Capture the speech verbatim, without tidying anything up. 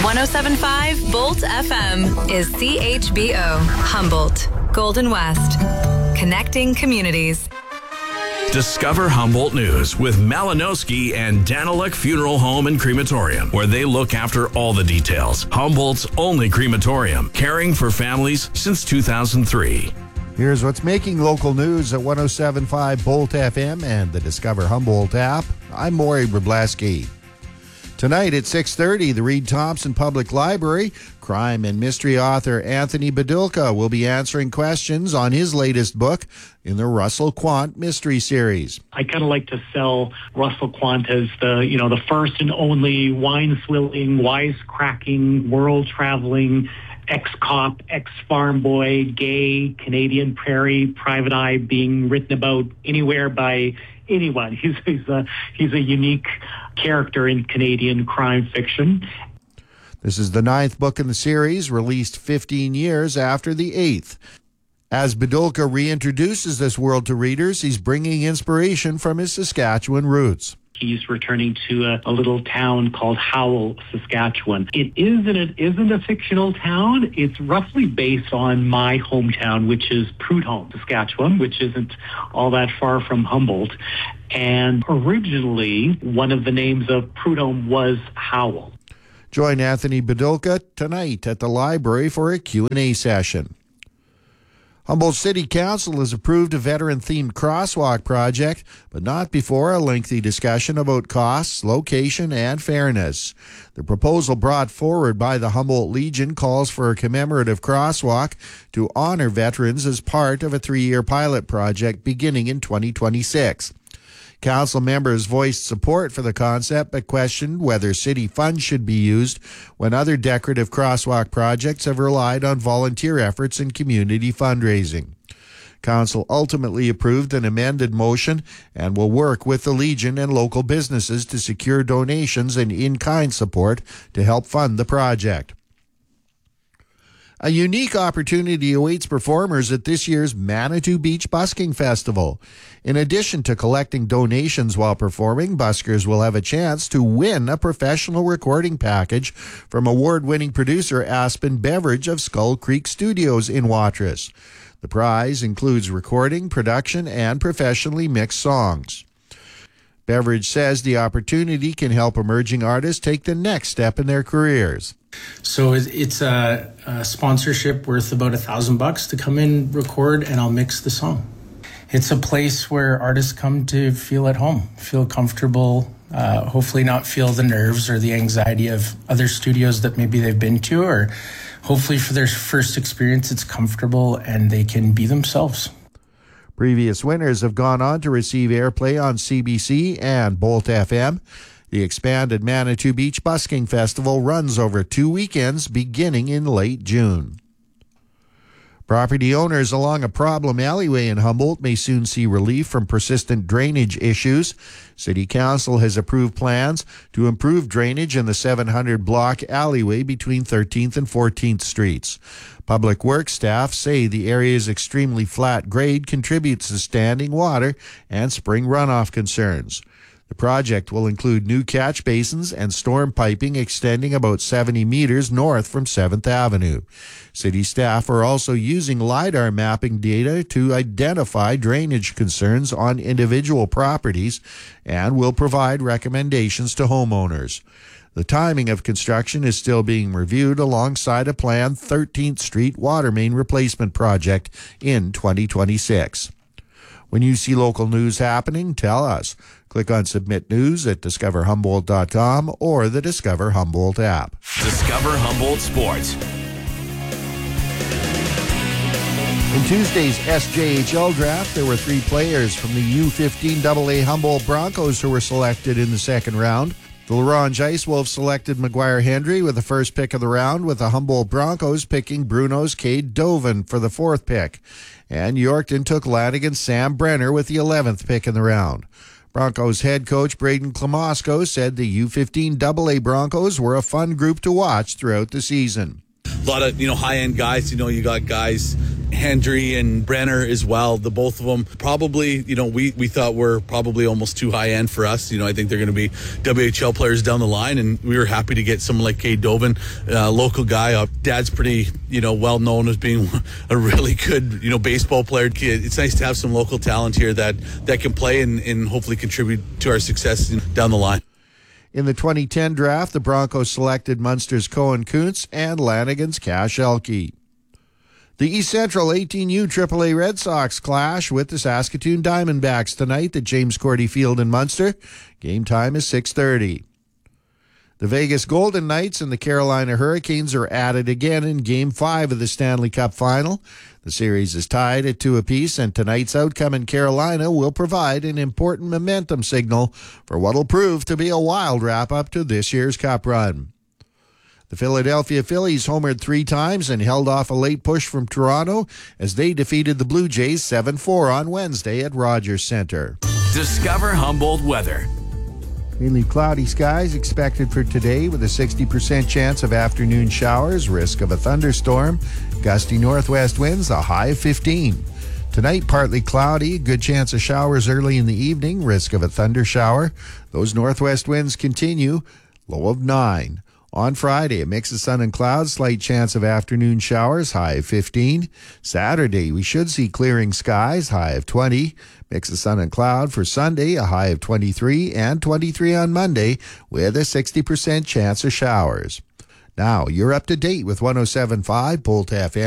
one oh seven point five Bolt F M is C H B O, Humboldt, Golden West. Connecting communities. Discover Humboldt News with Malinowski and Daniluk Funeral Home and Crematorium, where they look after all the details. Humboldt's only crematorium, caring for families since two thousand three. Here's what's making local news at one oh seven point five Bolt F M and the Discover Humboldt app. I'm Maury Wrobleski. Tonight at six thirty, the Reed Thompson Public Library, crime and mystery author Anthony Badulka will be answering questions on his latest book in the Russell Quant Mystery Series. I kind of like to sell Russell Quant as the, you know, the first and only wine-swilling, wisecracking, world-traveling, ex-cop, ex-farm boy, gay, Canadian prairie, private eye being written about anywhere by anyone. He's, he's, a, he's a unique character in Canadian crime fiction. This is the ninth book in the series, released fifteen years after the eighth. As Badulka reintroduces this world to readers, he's bringing inspiration from his Saskatchewan roots. He's returning to a, a little town called Howell, Saskatchewan. It isn't, it isn't a fictional town. It's roughly based on my hometown, which is Prudhomme, Saskatchewan, which isn't all that far from Humboldt. And originally, one of the names of Prudhomme was Howell. Join Anthony Badulka tonight at the library for a Q and A session. Humboldt City Council has approved a veteran-themed crosswalk project, but not before a lengthy discussion about costs, location, and fairness. The proposal brought forward by the Humboldt Legion calls for a commemorative crosswalk to honor veterans as part of a three-year pilot project beginning in twenty twenty-six. Council members voiced support for the concept but questioned whether city funds should be used when other decorative crosswalk projects have relied on volunteer efforts and community fundraising. Council ultimately approved an amended motion and will work with the Legion and local businesses to secure donations and in-kind support to help fund the project. A unique opportunity awaits performers at this year's Manitou Beach Busking Festival. In addition to collecting donations while performing, buskers will have a chance to win a professional recording package from award-winning producer Aspen Beveridge of Skull Creek Studios in Watrous. The prize includes recording, production, and professionally mixed songs. Beveridge says the opportunity can help emerging artists take the next step in their careers. So it's a, a sponsorship worth about a thousand bucks to come in, record, and I'll mix the song. It's a place where artists come to feel at home, feel comfortable, uh, hopefully not feel the nerves or the anxiety of other studios that maybe they've been to, or hopefully for their first experience it's comfortable and they can be themselves. Previous winners have gone on to receive airplay on C B C and Bolt F M. The expanded Manitou Beach Busking Festival runs over two weekends beginning in late June. Property owners along a problem alleyway in Humboldt may soon see relief from persistent drainage issues. City Council has approved plans to improve drainage in the seven hundred block alleyway between thirteenth and fourteenth Streets. Public Works staff say the area's extremely flat grade contributes to standing water and spring runoff concerns. The project will include new catch basins and storm piping extending about seventy meters north from seventh Avenue. City staff are also using LiDAR mapping data to identify drainage concerns on individual properties and will provide recommendations to homeowners. The timing of construction is still being reviewed alongside a planned thirteenth Street water main replacement project in twenty twenty-six. When you see local news happening, tell us. Click on Submit News at discover humboldt dot com or the Discover Humboldt app. Discover Humboldt Sports. In Tuesday's S J H L draft, there were three players from the U fifteen double A Humboldt Broncos who were selected in the second round. The Laurent Ice Wolves selected Maguire Hendry with the first pick of the round, with the Humboldt Broncos picking Bruno's Cade Dovin for the fourth pick. And Yorkton took Lanigan's Sam Brenner with the eleventh pick in the round. Broncos head coach Braden Klamosko said the U fifteen double A Broncos were a fun group to watch throughout the season. A lot of, you know, high-end guys. You know, you got guys Hendry and Brenner as well. The both of them probably, you know, we, we thought were probably almost too high end for us. You know, I think they're going to be W H L players down the line, and we were happy to get someone like Cade Dovin, a local guy. Uh, Dad's pretty, you know, well known as being a really good, you know, baseball player. It's nice to have some local talent here that, that can play and, and hopefully contribute to our success down the line. In the twenty ten draft, the Broncos selected Munster's Cohen Kuntz and Lanigan's Cash Elke. The East Central eighteen U triple A Red Sox clash with the Saskatoon Diamondbacks tonight at James Cordy Field in Munster. Game time is six thirty. The Vegas Golden Knights and the Carolina Hurricanes are at it again in Game five of the Stanley Cup Final. The series is tied at two apiece, and tonight's outcome in Carolina will provide an important momentum signal for what will prove to be a wild wrap-up to this year's Cup run. The Philadelphia Phillies homered three times and held off a late push from Toronto as they defeated the Blue Jays seven four on Wednesday at Rogers Centre. Discover Humboldt weather. Mainly cloudy skies expected for today with a sixty percent chance of afternoon showers, risk of a thunderstorm, gusty northwest winds, a high of fifteen. Tonight, partly cloudy, good chance of showers early in the evening, risk of a thunder shower. Those northwest winds continue, low of nine. On Friday, a mix of sun and clouds, slight chance of afternoon showers, high of fifteen. Saturday, we should see clearing skies, high of twenty. Mix of sun and cloud for Sunday, a high of twenty-three, and twenty-three on Monday, with a sixty percent chance of showers. Now, you're up to date with one oh seven point five Bolt F M.